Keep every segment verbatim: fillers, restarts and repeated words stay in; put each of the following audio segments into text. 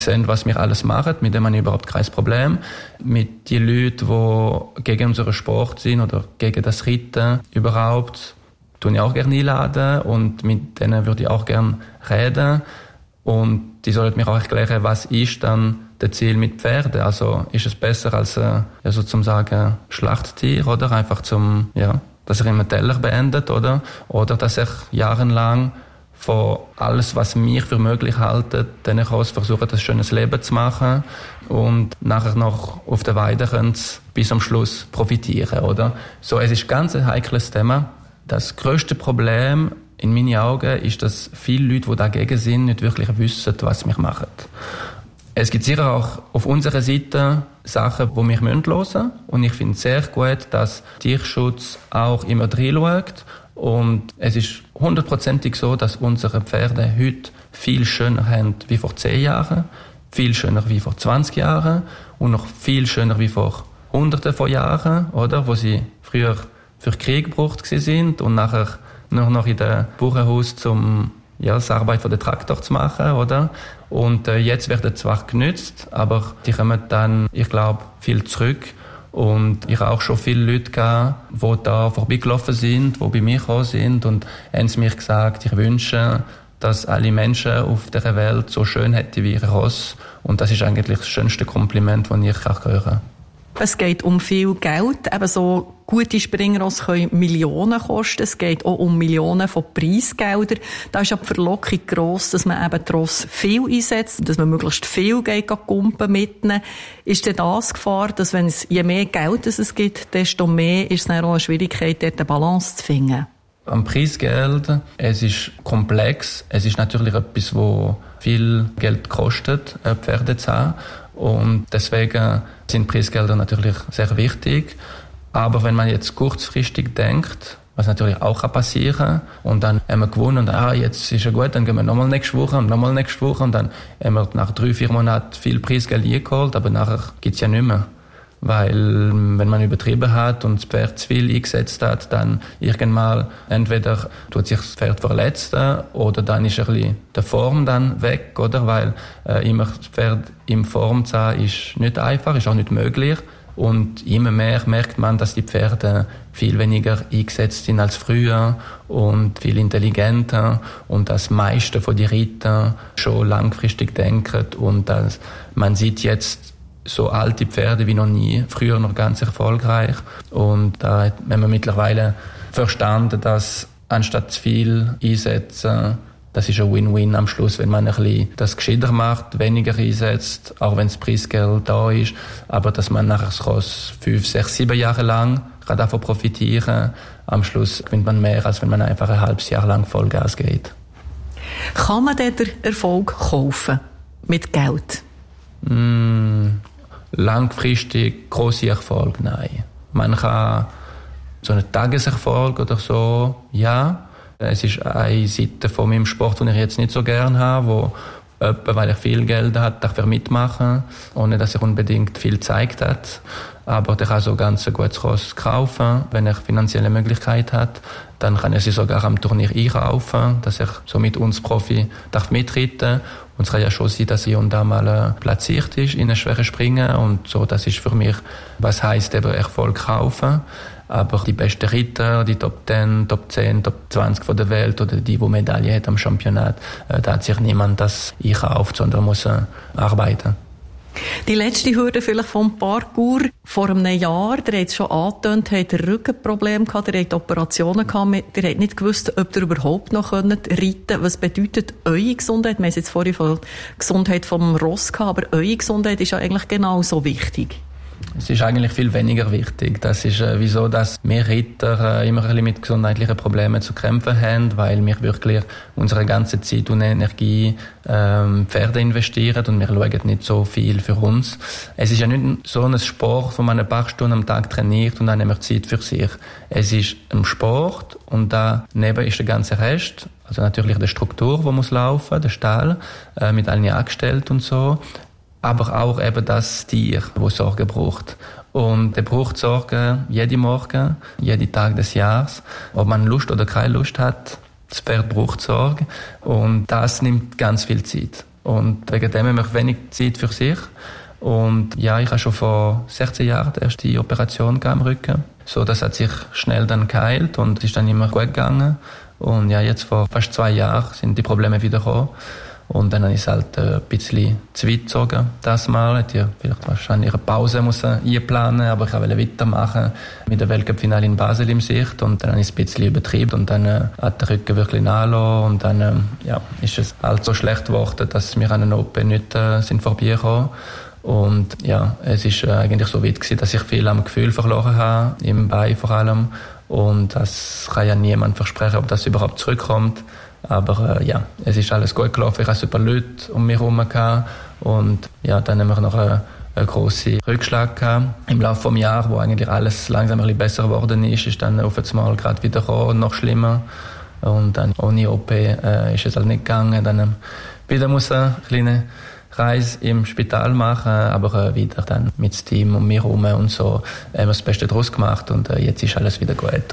sehen, was wir alles machen, mit dem habe ich überhaupt kein Problem. Mit den Leuten, die gegen unseren Sport sind oder gegen das Reiten überhaupt, tue ich auch gerne einladen und mit denen würde ich auch gerne reden. Und die sollen mir auch erklären, was ist dann das Ziel mit Pferden. Also ist es besser als ein, ja, sozusagen Schlachttier, oder? Einfach zum, ja, dass er immer Teller beendet, oder? Oder dass er jahrelang von alles, was wir für möglich halten, dann aus versuchen, ein schönes Leben zu machen und nachher noch auf der Weide können sie bis am Schluss profitieren, oder? So, es ist ganz ein heikles Thema. Das grösste Problem in meinen Augen ist, dass viele Leute, die dagegen sind, nicht wirklich wissen, was wir machen. Es gibt sicher auch auf unserer Seite Sachen, die wir hören müssen. Und ich finde es sehr gut, dass Tierschutz auch immer reinschaut. Und es ist hundertprozentig so, dass unsere Pferde heute viel schöner haben wie vor zehn Jahren, viel schöner wie vor zwanzig Jahren und noch viel schöner wie vor Hunderten von Jahren, oder? Wo sie früher für Krieg gebraucht sind und nachher nur noch in den Bauernhaus zum ja, die Arbeit von der Traktor zu machen, oder? Und äh, jetzt werden zwar genützt, aber die kommen dann, ich glaube, viel zurück. Und ich habe auch schon viele Leute gehabt, die da vorbeigelaufen sind, die bei mir gekommen sind und haben mir gesagt, ich wünsche, dass alle Menschen auf dieser Welt so schön hätten wie ihr Ross. Und das ist eigentlich das schönste Kompliment, das ich hören kann. Es geht um viel Geld. Eben so gute Springrosse können Millionen kosten. Es geht auch um Millionen von Preisgeldern. Da ist aber die Verlockung gross, dass man eben die Rosse viel einsetzt, dass man möglichst viel geht, Kumpen mitnehmen. Ist denn das Gefahr, dass wenn es je mehr Geld es gibt, desto mehr ist es dann auch eine Schwierigkeit, dort eine Balance zu finden? Am Preisgeld, es ist komplex. Es ist natürlich etwas, das viel Geld kostet, Pferde zu haben. Und deswegen sind Preisgelder natürlich sehr wichtig. Aber wenn man jetzt kurzfristig denkt, was natürlich auch passieren kann, und dann haben wir gewonnen und ah, jetzt ist ja gut, dann gehen wir nochmal nächste Woche und nochmal nächste Woche und dann haben wir nach drei, vier Monaten viel Preisgeld eingeholt, aber nachher gibt es ja nicht mehr. Weil wenn man übertrieben hat und das Pferd zu viel eingesetzt hat, dann irgendwann entweder tut sich das Pferd verletzen oder dann ist ein bisschen die Form dann weg, oder? Weil äh, immer das Pferd in Form zu haben, ist nicht einfach, ist auch nicht möglich. Und immer mehr merkt man, dass die Pferde viel weniger eingesetzt sind als früher und viel intelligenter und das meiste von den Rittern schon langfristig denken und dass man sieht jetzt so alte Pferde wie noch nie, früher noch ganz erfolgreich. Und da haben wir mittlerweile verstanden, dass anstatt zu viel einsetzen, das ist ein Win-Win am Schluss, wenn man ein bisschen das gescheiter macht, weniger einsetzt, auch wenn das Preisgeld da ist, aber dass man nachher das Ross fünf, sechs, sieben Jahre lang kann davon profitieren. Am Schluss gewinnt man mehr, als wenn man einfach ein halbes Jahr lang Vollgas geht. Kann man denn den Erfolg kaufen? Mit Geld? Mm, langfristig grosse Erfolg, nein. Man kann so einen Tageserfolg oder so, ja. Es ist eine Seite von meinem Sport, die ich jetzt nicht so gerne habe, wo jemand, weil er viel Geld hat, dafür mitmachen, ohne dass er unbedingt viel gezeigt hat. Aber der kann so ganz ein gutes Ross kaufen, wenn er finanzielle Möglichkeit hat. Dann kann er sie sogar am Turnier einkaufen, dass er so mit uns Profi darf mitreiten. Und es kann ja schon sein, dass hier und da mal äh, platziert ist in einem schweren Springen. Und so, das ist für mich, was heisst eben Erfolg kaufen. Aber die besten Ritter, die Top zehn, Top zehn, Top zwanzig von der Welt oder die, die Medaille hat am Championat, äh, da hat sich niemand das einkauft, sondern muss äh, arbeiten. Die letzte Hürde vielleicht vom Parcours. Vor einem Jahr, der hat es schon angetönt, hat ein Rückenproblem gehabt, der hat Operationen gehabt, der hat nicht gewusst, ob der überhaupt noch reiten konnte. Was bedeutet eure Gesundheit? Wir haben jetzt vorhin von der Gesundheit vom Ross gehabt, aber eure Gesundheit ist ja eigentlich genauso wichtig. Es ist eigentlich viel weniger wichtig. Das ist äh, wieso, dass wir Ritter äh, immer ein bisschen mit gesundheitlichen Problemen zu kämpfen haben, weil wir wirklich unsere ganze Zeit und Energie ähm, Pferde investieren und wir schauen nicht so viel für uns. Es ist ja nicht so ein Sport, wo man ein paar Stunden am Tag trainiert und dann haben wir Zeit für sich. Es ist ein Sport und daneben ist der ganze Rest, also natürlich die Struktur, die muss laufen, der Stall äh, mit allen Angestellten und so. Aber auch eben das Tier, das Sorge braucht. Und er braucht Sorge jeden Morgen, jeden Tag des Jahres. Ob man Lust oder keine Lust hat, das Pferd braucht Sorge. Und das nimmt ganz viel Zeit. Und wegen dem haben wir wenig Zeit für sich. Und ja, ich habe schon vor sechzehn Jahren die erste Operation am Rücken. So, das hat sich schnell dann geheilt und es ist dann immer gut gegangen. Und ja, jetzt vor fast zwei Jahren sind die Probleme wieder gekommen. Und dann habe ich es halt ein bisschen zu weit gezogen, das Mal. Hätte ich vielleicht wahrscheinlich eine Pause müssen einplanen, aber ich wollte weitermachen mit dem Weltcup-Finale in Basel im Sicht. Und dann habe ich es ein bisschen übertrieben und dann äh, hat der Rücken wirklich nachgelassen. Und dann ähm, ja, ist es halt so schlecht geworden, dass wir an den Open nicht äh, sind vorbeigekommen. Und ja, es ist äh, eigentlich so weit gewesen, dass ich viel am Gefühl verloren habe, im Bein vor allem. Und das kann ja niemand versprechen, ob das überhaupt zurückkommt. Aber äh, ja, es ist alles gut gelaufen. Ich hatte super Leute um mich herum gehabt. Und ja, dann haben wir noch einen, einen grossen Rückschlag gehabt. Im Laufe des Jahres, wo eigentlich alles langsam ein bisschen besser geworden ist, ist dann auf einmal gerade wieder gekommen und noch schlimmer. Und dann ohne O P äh, ist es halt nicht gegangen. Dann ähm, wieder muss eine kleine Reise im Spital machen, aber äh, wieder dann mit dem Team um mich herum und so haben wir das Beste daraus gemacht und äh, jetzt ist alles wieder gut.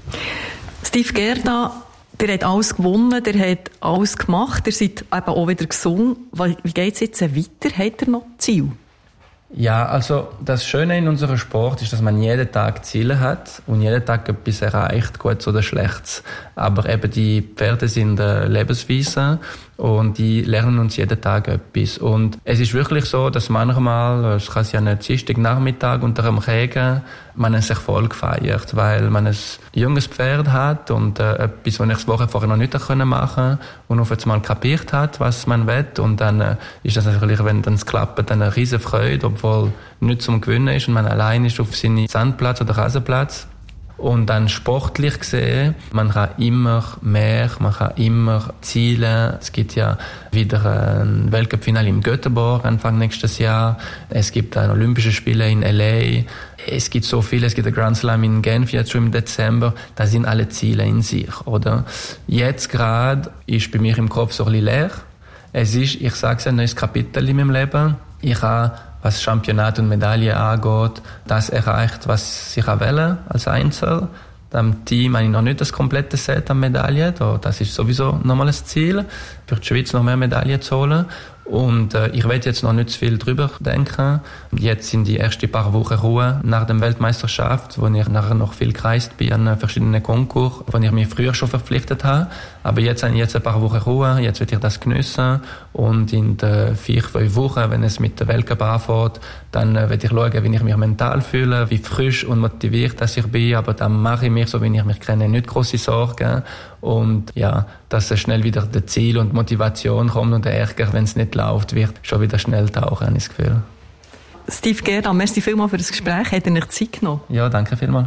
Steve Gerda, der hat alles gewonnen, der hat alles gemacht, ihr seid eben auch wieder gesund. Wie geht es jetzt weiter? Hat er noch Ziel? Ja, also das Schöne in unserem Sport ist, dass man jeden Tag Ziele hat und jeden Tag etwas erreicht, Gutes oder Schlechtes. Aber eben die Pferde sind äh, Lebensweise und die lernen uns jeden Tag etwas. Und es ist wirklich so, dass manchmal, es kann ja einen Dienstagnachmittag unter einem Regen, man einen Erfolg feiert, weil man ein junges Pferd hat und äh, etwas, was ich die Woche vorher noch nicht machen konnte und auf einmal kapiert hat, was man will. Und dann äh, ist das natürlich, wenn dann es klappt, dann eine riesen Freude, obwohl nicht zum Gewinnen ist und man allein ist auf seinem Sandplatz oder Rasenplatz. Und dann sportlich gesehen, man kann immer mehr, man kann immer zielen. Es gibt ja wieder ein Weltcup-Finale in Göteborg Anfang nächstes Jahr. Es gibt ein Olympische Spiele in L A. Es gibt so viele, es gibt ein Grand Slam in Genf jetzt schon im Dezember. Das sind alle Ziele in sich, oder? Jetzt gerade ist bei mir im Kopf so ein bisschen leer. Es ist, ich sage es, ein neues Kapitel in meinem Leben. Ich habe, was Championat und Medaille angeht, das erreicht, was ich wähle als Einzel. Am Team habe ich noch nicht das komplette Set an Medaillen. Das ist sowieso nochmal ein Ziel, für die Schweiz noch mehr Medaillen zu holen. Und äh, ich will jetzt noch nicht zu viel drüber denken. Jetzt sind die ersten paar Wochen Ruhe nach der Weltmeisterschaft, wo ich nachher noch viel gereist bin an verschiedenen Konkurs, wo ich mich früher schon verpflichtet habe. Aber jetzt habe ich jetzt ein paar Wochen Ruhe, jetzt will ich das geniessen. Und in den vier, fünf Wochen, wenn es mit der Weltcup anfängt, dann äh, will ich schauen, wie ich mich mental fühle, wie frisch und motiviert dass ich bin. Aber dann mache ich mir, so wie ich mich kenne, nicht grosse Sorgen. Und ja, dass schnell wieder das Ziel und Motivation kommt und der Ärger, wenn es nicht läuft, wird schon wieder schnell tauchen, habe ich das Gefühl. Steve Gerda, merci vielmals für das Gespräch. Hat er nicht Zeit genommen? Ja, danke vielmals.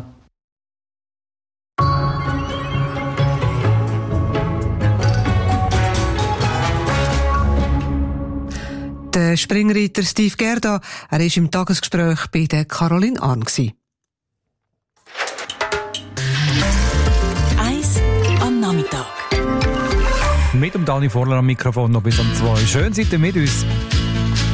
Der Springreiter Steve Gerda, er war im Tagesgespräch bei der Caroline Arn. Mit dem Dani Vorler am Mikrofon noch bis um zwei. Schön seid ihr mit uns.